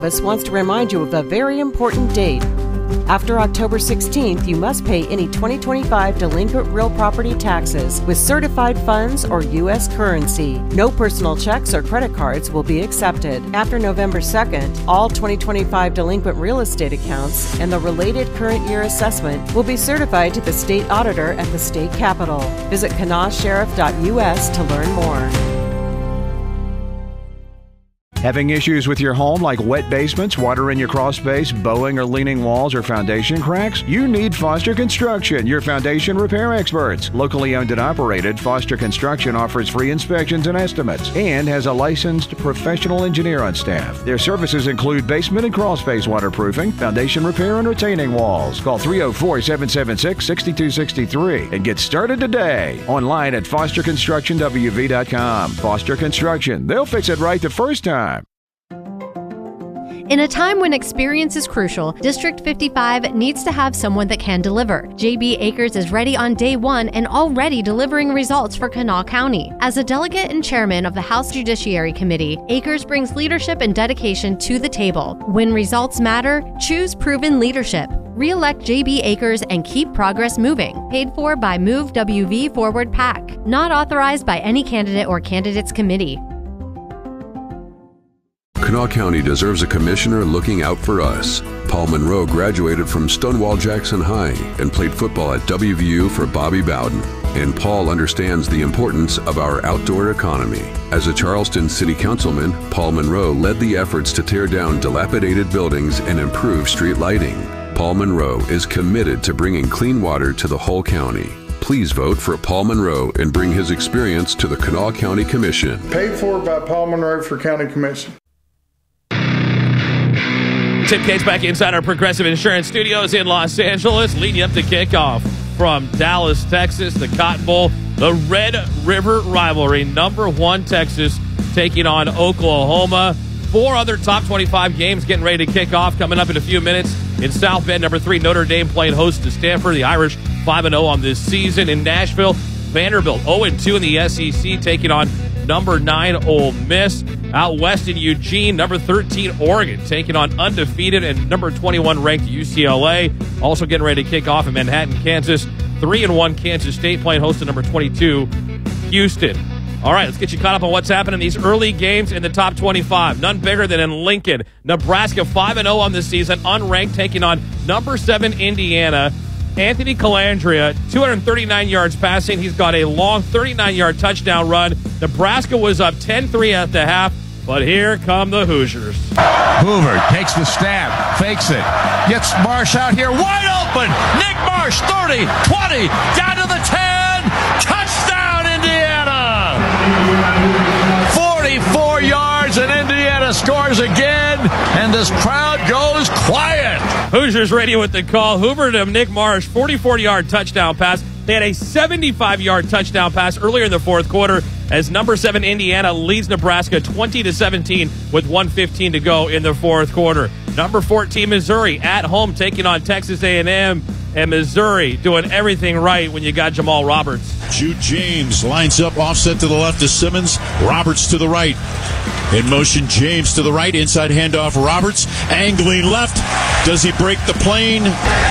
Office wants to remind you of a very important date. After October 16th, you must pay any 2025 delinquent real property taxes with certified funds or U.S. currency. No personal checks or credit cards will be accepted. After November 2nd, all 2025 delinquent real estate accounts and the related current year assessment will be certified to the state auditor at the state capitol. Visit kanawsheriff.us to learn more. Having issues with your home like wet basements, water in your crawl space, bowing or leaning walls, or foundation cracks? You need Foster Construction, your foundation repair experts. Locally owned and operated, Foster Construction offers free inspections and estimates and has a licensed professional engineer on staff. Their services include basement and crawl space waterproofing, foundation repair, and retaining walls. Call 304-776-6263 and get started today. Online at fosterconstructionwv.com. Foster Construction. They'll fix it right the first time. In a time when experience is crucial, District 55 needs to have someone that can deliver. JB Akers is ready on day one and already delivering results for Kanawha County. As a delegate and chairman of the House Judiciary Committee, Akers brings leadership and dedication to the table. When results matter, choose proven leadership. Re-elect JB Akers and keep progress moving. Paid for by Move WV Forward PAC. Not authorized by any candidate or candidates committee. Kanawha County deserves a commissioner looking out for us. Paul Monroe graduated from Stonewall Jackson High and played football at WVU for Bobby Bowden. And Paul understands the importance of our outdoor economy. As a Charleston City Councilman, Paul Monroe led the efforts to tear down dilapidated buildings and improve street lighting. Paul Monroe is committed to bringing clean water to the whole county. Please vote for Paul Monroe and bring his experience to the Kanawha County Commission. Paid for by Paul Monroe for County Commission. Tim Cates back inside our Progressive Insurance Studios in Los Angeles, leading you up to kickoff from Dallas, Texas, the Cotton Bowl, the Red River rivalry. Number 1 Texas taking on Oklahoma. 4 other top 25 games getting ready to kick off coming up in a few minutes. In South Bend, number 3 Notre Dame playing host to Stanford. The Irish 5-0 on this season. In Nashville, Vanderbilt 0-2 in the SEC taking on number 9 Ole Miss. Out west in Eugene, number 13 Oregon taking on undefeated and number 21 ranked UCLA. Also getting ready to kick off in Manhattan, Kansas. 3-1 Kansas State playing host to number 22 Houston. All right, let's get you caught up on what's happening in these early games in the top 25. None bigger than in Lincoln. Nebraska 5-0 on the season, unranked, taking on number 7 Indiana. Anthony Calandria, 239 yards passing. He's got a long 39-yard touchdown run. Nebraska was up 10-3 at the half, but here come the Hoosiers. Hoover takes the stab, fakes it, gets Marsh out here wide open. Nick Marsh, 30, 20, down to the 10. Touchdown, Indiana! 44 yards, and Indiana scores again, and this crowd goes quiet. Hoosiers radio with the call. Hoover to Nick Marsh, 44-yard touchdown pass. They had a 75-yard touchdown pass earlier in the fourth quarter as number 7 Indiana leads Nebraska 20-17 with 1:15 to go in the fourth quarter. Number 14 Missouri at home taking on Texas A&M, and Missouri doing everything right when you got Jamal Roberts. Jude James lines up, offset to the left to Simmons, Roberts to the right. In motion, James to the right, inside handoff, Roberts, angling left. Does he break the plane?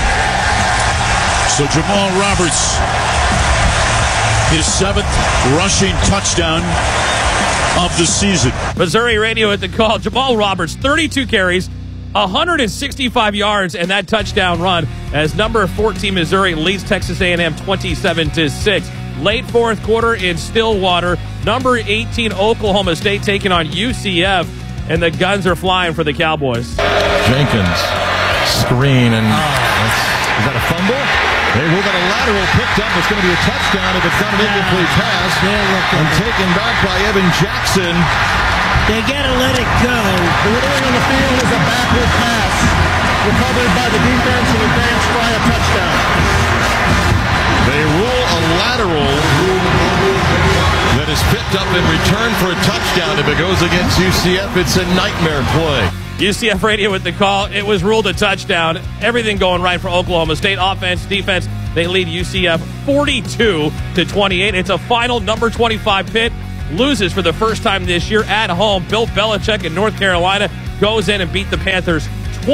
So Jamal Roberts, his 7th rushing touchdown of the season. Missouri radio at the call. Jamal Roberts, 32 carries, 165 yards, and that touchdown run as number 14 Missouri leads Texas A&M 27-6. Late fourth quarter in Stillwater, number 18 Oklahoma State taking on UCF, and the guns are flying for the Cowboys. Jenkins, screen, and is that a fumble? They will get a lateral picked up. It's going to be a touchdown if it's not an incomplete pass. And taken back by Evan Jackson. They got to let it go. The ruling on the field is a backward pass. Recovered by the defense and advanced by a touchdown. They rule a lateral that is picked up in return for a touchdown. If it goes against UCF, it's a nightmare play. UCF radio with the call. It was ruled a touchdown. Everything going right for Oklahoma State. Offense, defense, they lead UCF 42-28. It's a final number 25 Pitt loses for the first time this year at home. Bill Belichick in North Carolina goes in and beat the Panthers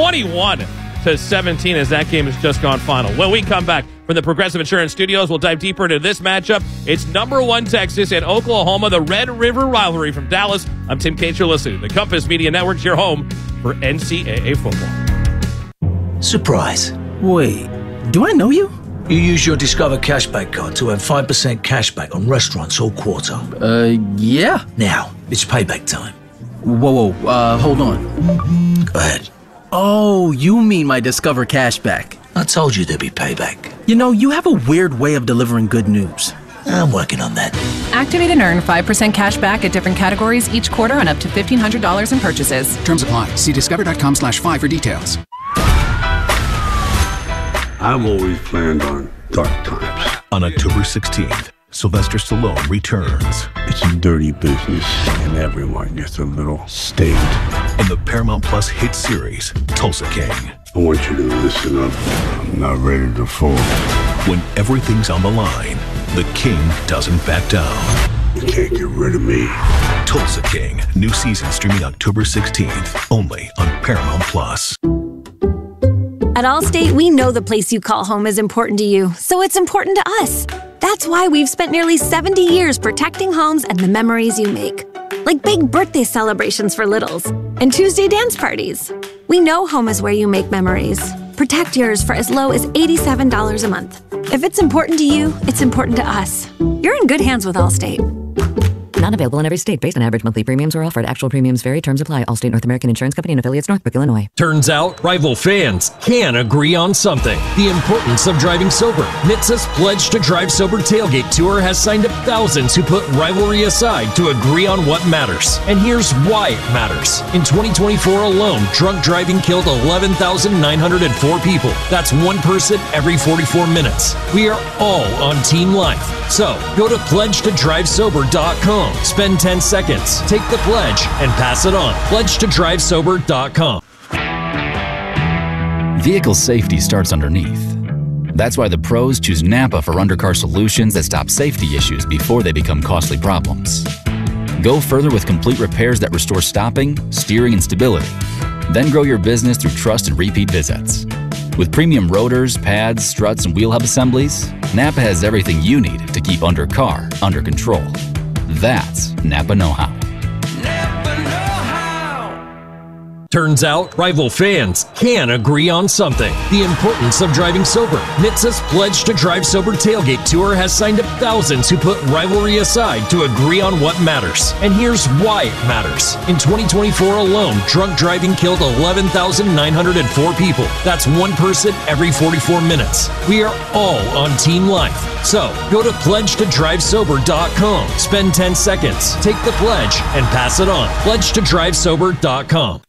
21-17 as that game has just gone final. When we come back from the Progressive Insurance Studios, we'll dive deeper into this matchup. It's number 1 Texas and Oklahoma, the Red River rivalry from Dallas. I'm Tim Cates. You're listening to the Compass Media Network, your home for NCAA football. Surprise. Wait, do I know you? You use your Discover Cashback card to earn 5% cashback on restaurants all quarter. Yeah. Now, it's payback time. Whoa, hold on. Go ahead. Oh, you mean my Discover Cashback. I told you there'd be payback. You know, you have a weird way of delivering good news. I'm working on that. Activate and earn 5% cash back at different categories each quarter on up to $1,500 in purchases. Terms apply. See discover.com/5 for details. I've always planned on dark times. On October 16th, Sylvester Stallone returns. It's a dirty business, and everyone gets a little state. In the Paramount Plus hit series, Tulsa King. I want you to listen up. I'm not ready to fall. When everything's on the line, the King doesn't back down. You can't get rid of me. Tulsa King, new season streaming October 16th, only on Paramount Plus. At Allstate, we know the place you call home is important to you, so it's important to us. That's why we've spent nearly 70 years protecting homes and the memories you make. Like big birthday celebrations for littles and Tuesday dance parties. We know home is where you make memories. Protect yours for as low as $87 a month. If it's important to you, it's important to us. You're in good hands with Allstate. Not available in every state based on average monthly premiums or offered. Actual premiums vary. Terms apply. Allstate North American Insurance Company and affiliates, Northbrook, Illinois. Turns out rival fans can agree on something. The importance of driving sober. NHTSA's Pledge to Drive Sober Tailgate Tour has signed up thousands who put rivalry aside to agree on what matters. And here's why it matters. In 2024 alone, drunk driving killed 11,904 people. That's one person every 44 minutes. We are all on Team Life. So go to pledgetodrivesober.com. Spend 10 seconds, take the pledge, and pass it on. Pledgetodrivesober.com. Vehicle safety starts underneath. That's why the pros choose Napa for undercar solutions that stop safety issues before they become costly problems. Go further with complete repairs that restore stopping, steering, and stability. Then grow your business through trust and repeat visits. With premium rotors, pads, struts, and wheel hub assemblies, Napa has everything you need to keep undercar under control. That's Napa know-how. Turns out rival fans can agree on something. The importance of driving sober. NHTSA's Pledge to Drive Sober Tailgate Tour has signed up thousands who put rivalry aside to agree on what matters. And here's why it matters. In 2024 alone, drunk driving killed 11,904 people. That's one person every 44 minutes. We are all on Team Life. So go to pledgetodrivesober.com. Spend 10 seconds, take the pledge, and pass it on. Pledgetodrivesober.com.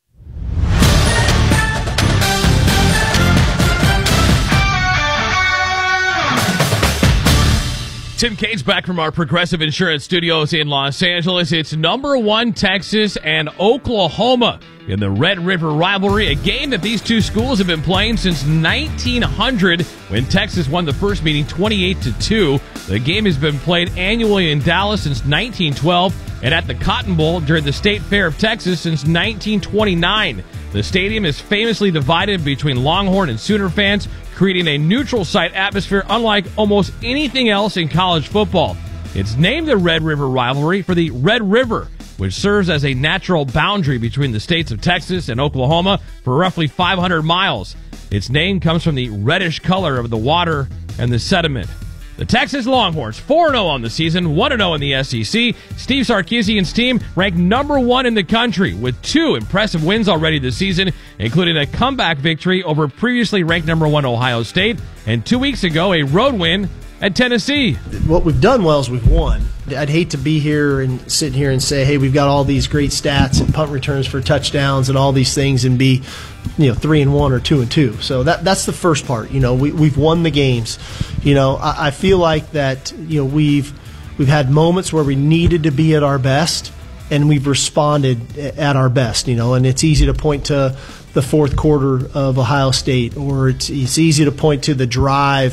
Tim Cates back from our Progressive Insurance Studios in Los Angeles. It's number 1 Texas and Oklahoma in the Red River rivalry, a game that these two schools have been playing since 1900 when Texas won the first meeting 28-2. The game has been played annually in Dallas since 1912 and at the Cotton Bowl during the State Fair of Texas since 1929. The stadium is famously divided between Longhorn and Sooner fans, creating a neutral site atmosphere unlike almost anything else in college football. It's named the Red River rivalry for the Red River, which serves as a natural boundary between the states of Texas and Oklahoma for roughly 500 miles. Its name comes from the reddish color of the water and the sediment. The Texas Longhorns, 4-0 on the season, 1-0 in the SEC. Steve Sarkisian's team ranked number 1 in the country with 2 impressive wins already this season, including a comeback victory over previously ranked number 1 Ohio State, and 2 weeks ago a road win at Tennessee. What we've done well is we've won. I'd hate to be here and sit here and say, hey, we've got all these great stats and punt returns for touchdowns and all these things and be 3-1 or 2-2. So that's the first part. We've won the games. I feel like that we've had moments where we needed to be at our best and we've responded at our best. And it's easy to point to the fourth quarter of Ohio State, or it's easy to point to the drive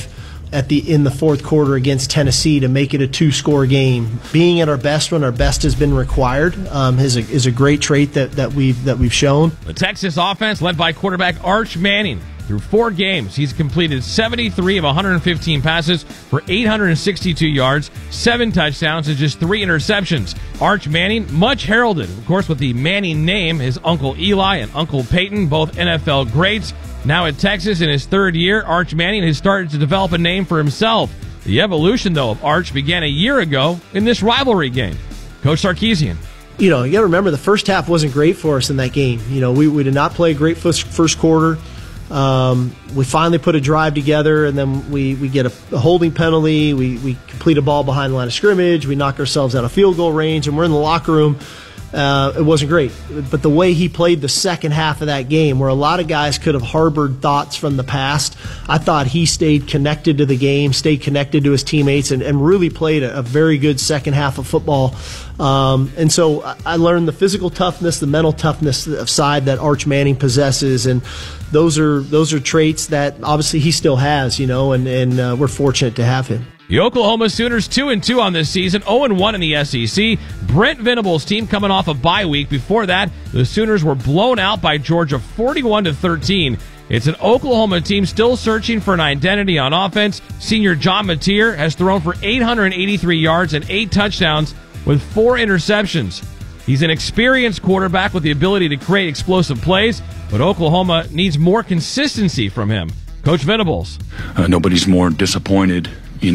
in the fourth quarter against Tennessee to make it a 2-score game. Being at our best when our best has been required is a great trait that we've shown. The Texas offense, led by quarterback Arch Manning, through 4 games, he's completed 73 of 115 passes for 862 yards, 7 touchdowns, and just 3 interceptions. Arch Manning, much heralded, of course, with the Manning name, his Uncle Eli and Uncle Peyton, both NFL greats. Now at Texas in his 3rd year, Arch Manning has started to develop a name for himself. The evolution, though, of Arch began a year ago in this rivalry game. Coach Sarkisian. You got to remember the first half wasn't great for us in that game. We did not play a great first quarter. We finally put a drive together, and then we get a holding penalty. We complete a ball behind the line of scrimmage. We knock ourselves out of field goal range, and we're in the locker room. It wasn't great. But the way he played the second half of that game, where a lot of guys could have harbored thoughts from the past, I thought he stayed connected to the game, stayed connected to his teammates, and really played a very good second half of football. And so I learned the physical toughness, the mental toughness side that Arch Manning possesses, and those are traits that obviously he still has, and we're fortunate to have him. The Oklahoma Sooners 2-2 on this season, 0-1 in the SEC. Brent Venables' team coming off a bye week. Before that, the Sooners were blown out by Georgia 41-13. It's an Oklahoma team still searching for an identity on offense. Senior John Mateer has thrown for 883 yards and 8 touchdowns with 4 interceptions. He's an experienced quarterback with the ability to create explosive plays, but Oklahoma needs more consistency from him. Coach Venables. Nobody's more disappointed in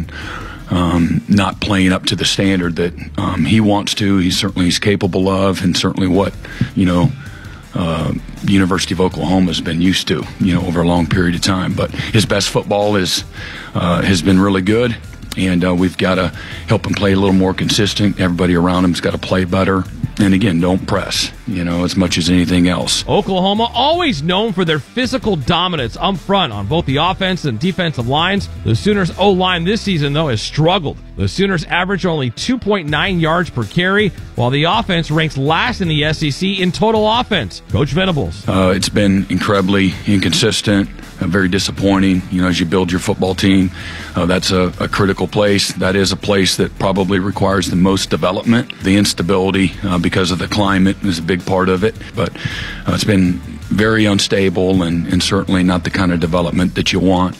not playing up to the standard that he wants to. He's capable of, and certainly what University of Oklahoma has been used to, over a long period of time. But his best football has been really good, and we've got to help him play a little more consistent. Everybody around him's got to play better. And again, don't press, as much as anything else. Oklahoma, always known for their physical dominance up front on both the offense and defensive lines. The Sooners' O-line this season, though, has struggled. The Sooners average only 2.9 yards per carry, while the offense ranks last in the SEC in total offense. Coach Venables. It's been incredibly inconsistent, very disappointing. As you build your football team, that's a critical place. That is a place that probably requires the most development. The instability because of the climate is a big part of it, but it's been very unstable and certainly not the kind of development that you want,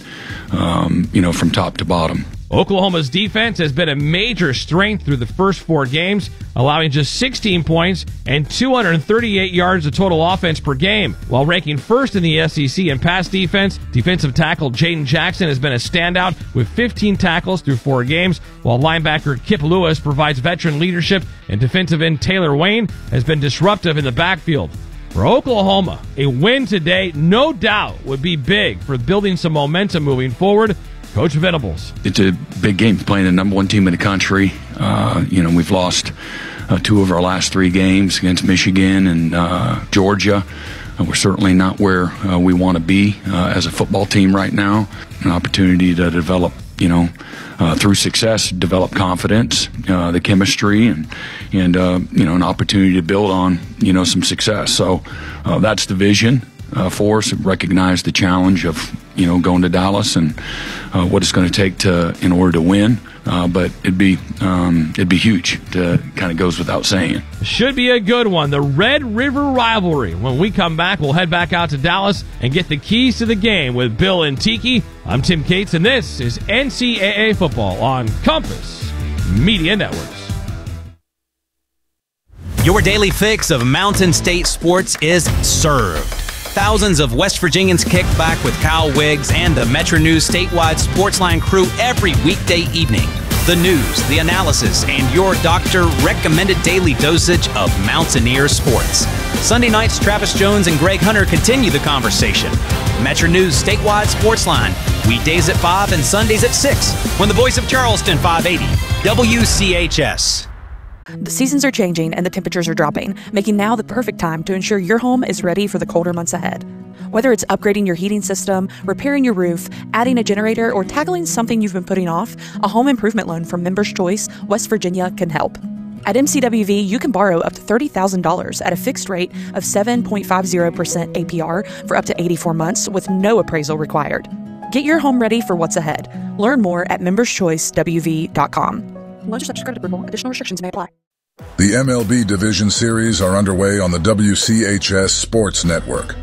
from top to bottom. Oklahoma's defense has been a major strength through the first 4 games, allowing just 16 points and 238 yards of total offense per game. While ranking first in the SEC in pass defense, defensive tackle Jaden Jackson has been a standout with 15 tackles through 4 games, while linebacker Kip Lewis provides veteran leadership, and defensive end Taylor Wayne has been disruptive in the backfield. For Oklahoma, a win today, no doubt, would be big for building some momentum moving forward. Coach Venables. It's a big game, playing the number 1 team in the country. We've lost 2 of our last 3 games against Michigan and Georgia. We're certainly not where we want to be as a football team right now. An opportunity to develop, through success, develop confidence, the chemistry, and an opportunity to build on, some success. So that's the vision for us. Recognize the challenge of going to Dallas and what it's going to take in order to win. But it'd be huge. Kind of goes without saying. Should be a good one. The Red River rivalry. When we come back, we'll head back out to Dallas and get the keys to the game with Bill and Tiki. I'm Tim Cates, and this is NCAA Football on Compass Media Networks. Your daily fix of Mountain State sports is served. Thousands of West Virginians kicked back with Kyle Wiggs and the Metro News statewide Sportsline crew every weekday evening. The news, the analysis, and your doctor-recommended daily dosage of Mountaineer sports. Sunday nights, Travis Jones and Greg Hunter continue the conversation. Metro News statewide Sportsline, weekdays at 5 and Sundays at 6, when the voice of Charleston 580, WCHS. The seasons are changing and the temperatures are dropping, making now the perfect time to ensure your home is ready for the colder months ahead. Whether it's upgrading your heating system, repairing your roof, adding a generator, or tackling something you've been putting off, a home improvement loan from Members Choice West Virginia can help. At MCWV, you can borrow up to $30,000 at a fixed rate of 7.50% APR for up to 84 months with no appraisal required. Get your home ready for what's ahead. Learn more at memberschoicewv.com. Lunch is subject to approval. Additional restrictions may apply. The MLB Division Series are underway on the WCHS Sports Network.